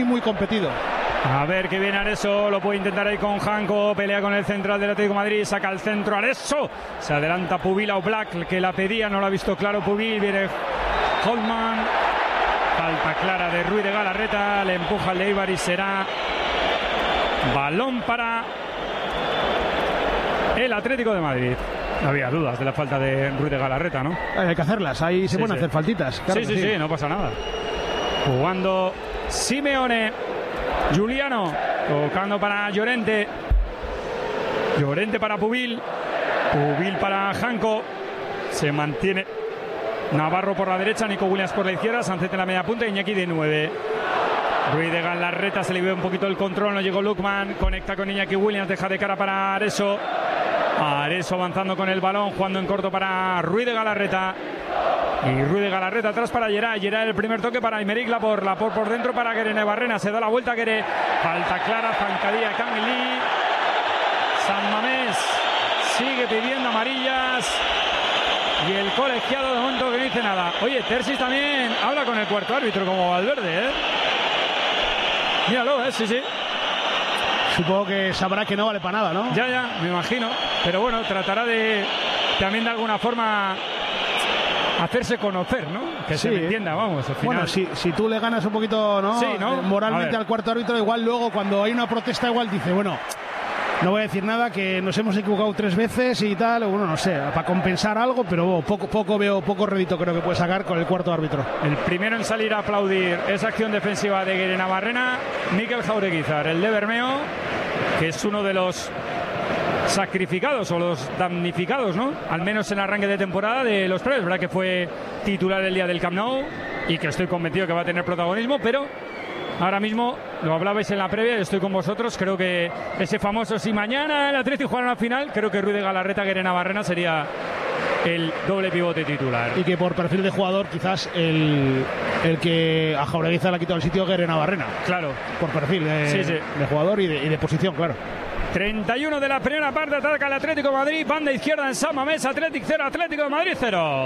muy competido. A ver que viene Areso, lo puede intentar ahí con Janko, pelea con el central del Atlético de Madrid, saca el centro Areso, se adelanta Pubil a Oblak, que la pedía, no lo ha visto claro Pubil, viene Holman, falta clara de Ruiz de Galarreta, le empuja al Eibar y será balón para el Atlético de Madrid. No había dudas de la falta de Ruiz de Galarreta, ¿no? Hay que hacerlas, ahí se pueden hacer faltitas. Claro sí, no pasa nada. Jugando Simeone, Giuliano, tocando para Llorente, Llorente para Pubil, Pubil para Janko, se mantiene Navarro por la derecha, Nico Williams por la izquierda, Sánchez en la media punta, Iñaki de 9. Ruiz de Galarreta, se le ve un poquito el control, no llegó Lukman, conecta con Iñaki Williams, deja de cara para Areso. Areso avanzando con el balón, jugando en corto para Ruiz de Galarreta. Y Ruiz de Galarreta atrás para Geray. Geray el primer toque para Aymeric Laporte. Por dentro para Guerene Barrena. Se da la vuelta Gueré. Falta clara, zancadilla Camilí. San Mamés sigue pidiendo amarillas. Y el colegiado de momento que no dice nada. Oye, Tersis también habla con el cuarto árbitro como Valverde, ¿eh? Míralo, sí. Supongo que sabrá que no vale para nada, ¿no? Ya, me imagino. Pero bueno, tratará de también de alguna forma hacerse conocer, ¿no? Que se me entienda, vamos. Al final... Bueno, si tú le ganas un poquito, ¿no? Sí, ¿no? Moralmente al cuarto árbitro, igual luego cuando hay una protesta igual dice, bueno, no voy a decir nada, que nos hemos equivocado 3 veces y tal, bueno, no sé, para compensar algo, pero poco rédito creo que puede sacar con el cuarto árbitro. El primero en salir a aplaudir esa acción defensiva de Guerena Barrena, Mikel Jaureguizar, el de Bermeo, que es uno de los sacrificados o los damnificados, ¿no? Al menos en el arranque de temporada de los Preves, verdad que fue titular el día del Camp Nou y que estoy convencido que va a tener protagonismo, pero ahora mismo, lo hablabais en la previa, estoy con vosotros, creo que ese famoso, si mañana el Atlético jugara una final, creo que Ruiz de Galarreta, Guerena Barrena sería el doble pivote titular. Y que por perfil de jugador quizás el que a Jaureguizar le ha quitado el sitio Guerena Barrena. Claro. Por perfil de jugador y de posición, claro. 31 de la primera parte, ataca el Atlético de Madrid, banda izquierda en San Mamés, Atlético 0, Atlético de Madrid 0.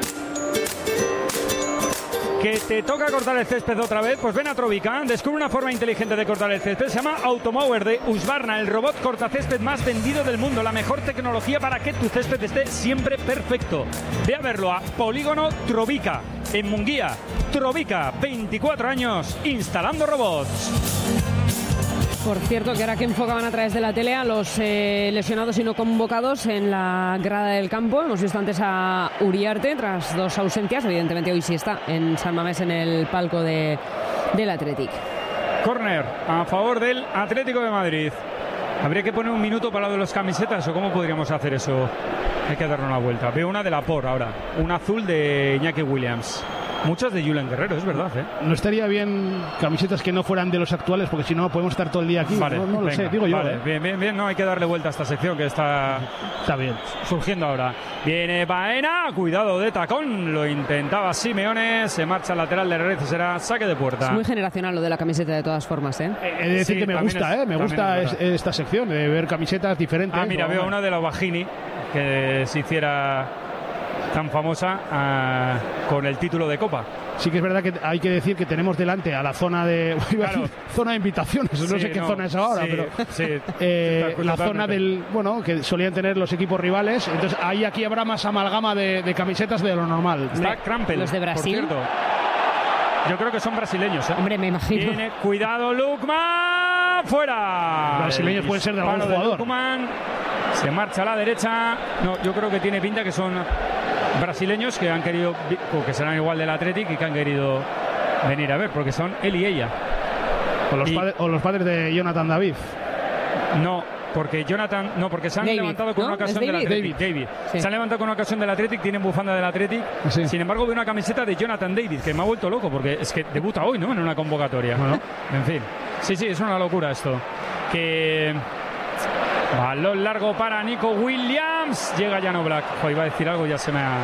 Que te toca cortar el césped otra vez, pues ven a Trovica, descubre una forma inteligente de cortar el césped, se llama Automower de Husqvarna, el robot cortacésped más vendido del mundo, la mejor tecnología para que tu césped esté siempre perfecto. Ve a verlo a Polígono Trovica, en Munguía. Trovica, 24 años instalando robots. Por cierto, que ahora que enfocaban a través de la tele a los lesionados y no convocados en la grada del campo. Hemos visto antes a Uriarte tras 2 ausencias. Evidentemente hoy sí está en San Mamés en el palco del Athletic. Córner a favor del Atlético de Madrid. ¿Habría que poner un minuto para lo de las camisetas o cómo podríamos hacer eso? Hay que darle una vuelta. Veo una de Laporte ahora. Un azul de Iñaki Williams. Muchas de Julen Guerrero, es verdad, ¿eh? No estaría bien camisetas que no fueran de los actuales, porque si no podemos estar todo el día aquí. Vale, no lo sé, digo yo. Vale, bien, no hay que darle vuelta a esta sección que está bien surgiendo ahora. Viene Baena, cuidado de tacón, lo intentaba Simeone, se marcha al lateral de Red, será saque de puerta. Es muy generacional lo de la camiseta de todas formas, ¿eh? He de decir que me gusta esta sección de ver camisetas diferentes. Ah, mira, veo una de la Bagini que se hiciera tan famosa con el título de Copa. Sí que es verdad que hay que decir que tenemos delante a la zona de zona de invitaciones, no sé qué zona es ahora, pero la zona del que solían tener los equipos rivales, entonces aquí habrá más amalgama de camisetas de lo normal. Está Krampel, los de Brasil. Por cierto. Yo creo que son brasileños, ¿eh? Hombre, me imagino. Viene, cuidado, Lukman, fuera. Los brasileños pueden ser de algún jugador. Lukman, se marcha a la derecha. No, yo creo que tiene pinta que son brasileños que han querido, o que serán igual del Athletic y que han querido venir a ver, porque son él y ella. O los padres de Jonathan David. No, porque se han levantado con una ocasión del Athletic. David. Sí. Se han levantado con una ocasión del Athletic, tienen bufanda del Athletic. Sí. Sin embargo, veo una camiseta de Jonathan David, que me ha vuelto loco, porque es que debuta hoy, ¿no? En una convocatoria. Bueno. En fin. Sí, es una locura esto. Que balón largo para Nico Williams. Llega Jan Oblak. Iba a decir algo, ya se me ha...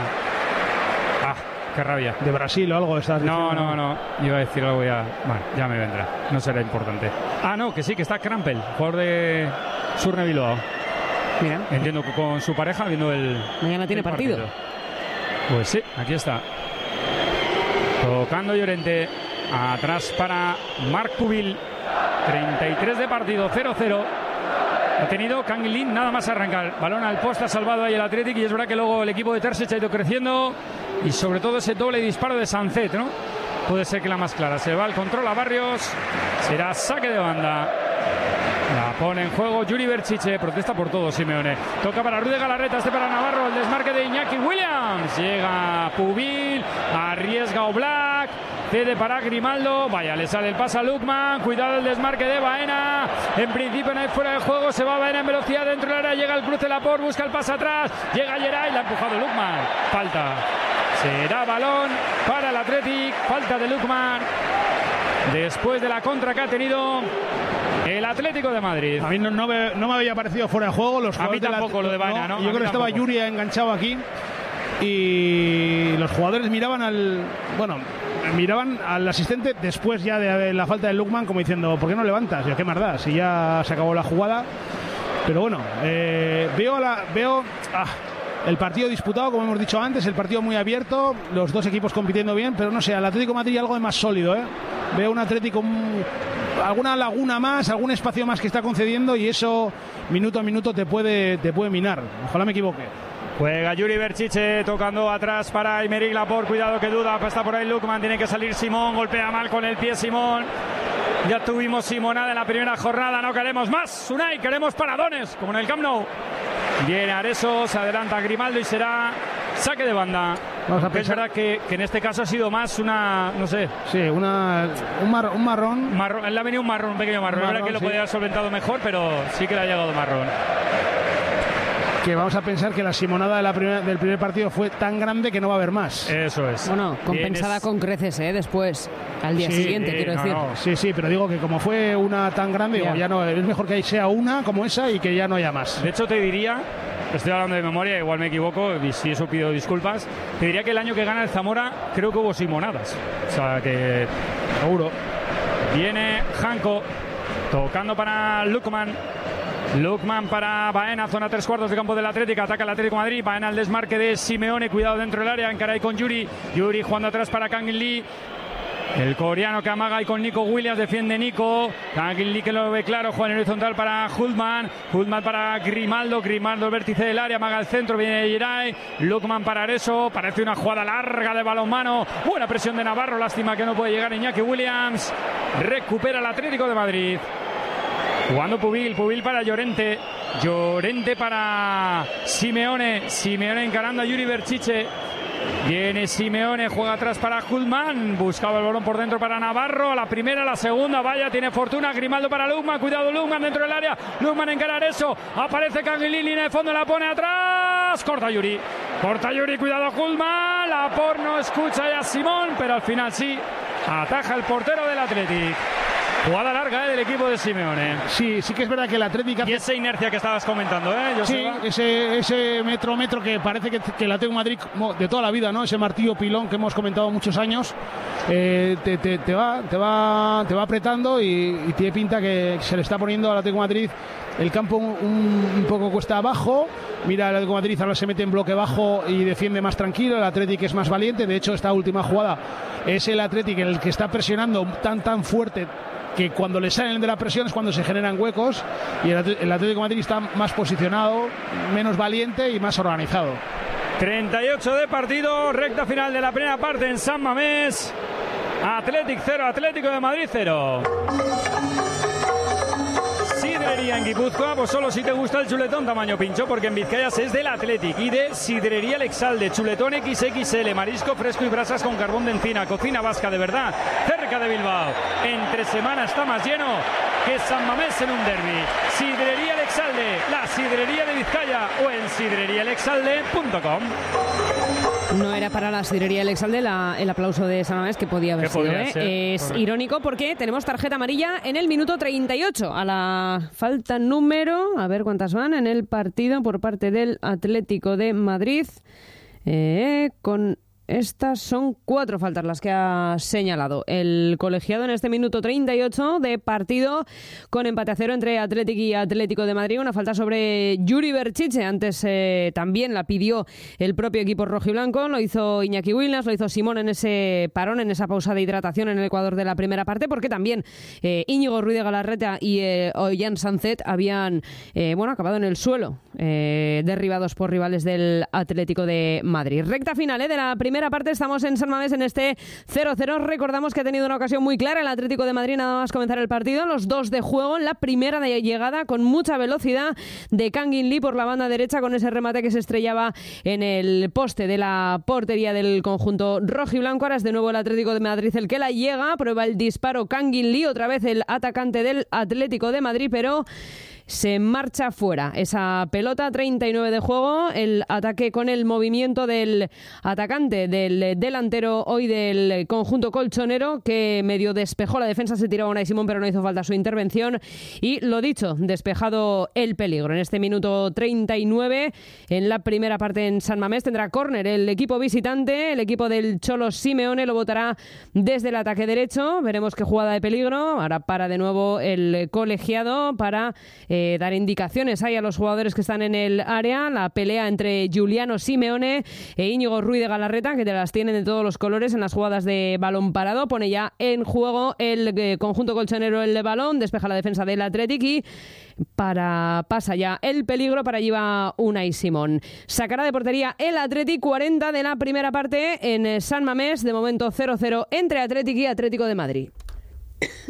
qué rabia. ¿De Brasil o algo estás diciendo? No. Iba a decir algo ya... Bueno, ya me vendrá. No será importante. No, que sí, que está Krampel, jugador de Surne Bilbao. Mira. Entiendo que con su pareja viendo el... Mañana tiene partido. Pues sí, aquí está. Tocando Llorente. Atrás para Marc Pubil. 33 de partido, 0-0. Ha tenido Kang Lin nada más arrancar. Balón al poste, ha salvado ahí el Athletic, y es verdad que luego el equipo de Terzic ha ido creciendo, y sobre todo ese doble disparo de Sancet, ¿no? Puede ser que la más clara. Se va al control a Barrios. Será saque de banda. La pone en juego Yuri Berchiche. Protesta por todo Simeone. Toca para Rudy Galarreta. Para Navarro. El desmarque de Iñaki Williams. Llega Pubil. Arriesga Oblak. Cede para Grimaldo. Vaya, le sale el pase a Lukman. Cuidado el desmarque de Baena. En principio no hay fuera de juego. Se va Baena en velocidad dentro del área. Llega el cruce Laporte. Busca el pase atrás. Llega Geray. La ha empujado Lukman. Falta. Será balón para el Athletic. Falta de Lukman. Después de la contra que ha tenido el Atlético de Madrid. A mí no me había parecido fuera de juego. A mí tampoco lo de Baena, ¿no? Yo creo que estaba Yuri enganchado aquí. Y los jugadores miraban al asistente después ya de la falta de Lukman, como diciendo, ¿por qué no levantas? ¿Qué más da? Si ya se acabó la jugada. Pero bueno, veo el partido disputado, como hemos dicho antes, el partido muy abierto, los dos equipos compitiendo bien, pero no sé, al Atlético de Madrid algo de más sólido, ¿eh? Veo un Atlético, alguna laguna más, algún espacio más que está concediendo, y eso minuto a minuto te puede minar. Ojalá me equivoque. Juega Yuri Berchiche tocando atrás para Aymeric Laporte. Cuidado que duda, está por ahí Lukman, tiene que salir Simón, golpea mal con el pie Simón. Ya tuvimos Simonada en la primera jornada, no queremos más, Unai, queremos paradones, como en el Camp Nou. Viene Areso, se adelanta Grimaldo y será saque de banda. Vamos a pensar... Es verdad que en este caso ha sido más una, no sé. Sí, un marrón. Le ha venido un pequeño marrón. Es verdad que lo podía haber solventado mejor, pero sí que le ha llegado marrón. Que vamos a pensar que la simonada del primer partido fue tan grande que no va a haber más. Eso es. Bueno, compensada con creces, después, al día siguiente, quiero decir. Sí, pero digo que como fue una tan grande, ya no, es mejor que sea una como esa y que ya no haya más. De hecho, te diría, estoy hablando de memoria, igual me equivoco, y si eso pido disculpas, te diría que el año que gana el Zamora creo que hubo simonadas. O sea que seguro. Viene Janko, tocando para Lukman para Baena, zona 3/4 de campo del Atlético, ataca el Atlético de Madrid. Baena al desmarque de Simeone, cuidado dentro del área, encara ahí con Yuri jugando atrás para Kang Lee. El coreano que amaga ahí con Nico Williams, defiende Nico. Kang Lee que lo ve claro, juega en horizontal para Hultman para Grimaldo el vértice del área, amaga el centro, viene Geray. Lukman para Areso, parece una jugada larga de balonmano. Buena presión de Navarro, lástima que no puede llegar Iñaki Williams. Recupera el Atlético de Madrid. Jugando Pubil para Llorente para Simeone encarando a Yuri Berchiche. Viene Simeone, juega atrás para Hultman, buscaba el balón por dentro para Navarro, a la primera, a la segunda, vaya, tiene fortuna, Grimaldo para Lukman, cuidado Lukman dentro del área, Lukman encarar eso, aparece Kang Lee, línea de fondo, la pone atrás, corta Yuri, cuidado Hultman, Laporte no escucha ya a Simón, pero al final sí, ataja el portero del Athletic. Jugada larga del equipo de Simeone. Sí que es verdad que el Atlético... Y esa inercia que estabas comentando, Joseba. Sí, ese metro que parece que el Atlético de Madrid de toda la vida, ¿no? Ese martillo pilón que hemos comentado muchos años, te va apretando y tiene pinta que se le está poniendo al Atlético de Madrid el campo un poco cuesta abajo. Mira, el Atlético de Madrid ahora se mete en bloque bajo y defiende más tranquilo. El Atlético es más valiente. De hecho, esta última jugada es el Atlético el que está presionando tan fuerte, que cuando le salen de la presión es cuando se generan huecos, y el Atlético de Madrid está más posicionado, menos valiente y más organizado. 38 de partido, recta final de la primera parte en San Mamés. Athletic 0, Atlético de Madrid 0. Sidrería en Guipúzcoa, pues solo si te gusta el chuletón tamaño pincho, porque en Vizcaya es del Athletic. Y de Sidrería El Exalde, chuletón XXL, marisco fresco y brasas con carbón de encina, cocina vasca de verdad, cerca de Bilbao. Entre semana está más lleno que San Mamés en un derbi. Sidrería El Exalde, la sidrería de Vizcaya, o en sidreriaelexalde.com. No era para la sidrería El Exalde el aplauso de San Mamés, que podía haber sido. Es correcto. Irónico porque tenemos tarjeta amarilla en el minuto 38. A la falta número, a ver cuántas van en el partido por parte del Atlético de Madrid. Con Estas son 4 faltas las que ha señalado el colegiado en este minuto 38 de partido, con empate a 0 entre Athletic y Atlético de Madrid. Una falta sobre Yuri Berchiche. Antes también la pidió el propio equipo rojiblanco. Lo hizo Iñaki Williams, lo hizo Simón en ese parón, en esa pausa de hidratación en el Ecuador de la primera parte, porque también Íñigo Ruiz de Galarreta y Ollán Sanzet habían acabado en el suelo, derribados por rivales del Atlético de Madrid. Recta final de la primera parte, estamos en San Mamés en este 0-0. Recordamos que ha tenido una ocasión muy clara el Atlético de Madrid nada más comenzar el partido. Los 2 de juego, en la primera de llegada con mucha velocidad de Kangin Lee por la banda derecha, con ese remate que se estrellaba en el poste de la portería del conjunto rojiblanco. Ahora es de nuevo el Atlético de Madrid el que la llega, prueba el disparo Kangin Lee, otra vez el atacante del Atlético de Madrid, pero se marcha fuera esa pelota. 39 de juego, el ataque con el movimiento del atacante, del delantero hoy del conjunto colchonero, que medio despejó la defensa, se tiraba Unai Simón, pero no hizo falta su intervención. Y lo dicho, despejado el peligro. En este minuto 39, en la primera parte en San Mamés, tendrá córner el equipo visitante. El equipo del Cholo Simeone lo botará desde el ataque derecho. Veremos qué jugada de peligro. Ahora para de nuevo el colegiado para dar indicaciones ahí a los jugadores que están en el área. La pelea entre Giuliano Simeone e Íñigo Ruiz de Galarreta, que te las tienen de todos los colores en las jugadas de balón parado. Pone ya en juego el conjunto colchonero el balón, despeja la defensa del Athletic y pasa ya el peligro. Para allí va Unai Simón. Sacará de portería el Athletic. 40 de la primera parte en San Mamés. De momento 0-0 entre Athletic y Atlético de Madrid.